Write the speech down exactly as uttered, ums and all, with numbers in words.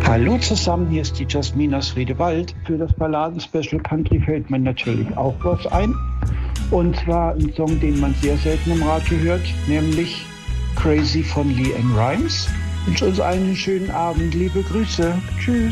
Hallo zusammen, hier ist die Jasmin aus Friedewald. Für das Balladen-Special Country fällt mir natürlich auch was ein. Und zwar ein Song, den man sehr selten im Radio hört, nämlich Crazy von LeAnn Rimes. Ich wünsche uns einen schönen Abend. Liebe Grüße. Tschüss.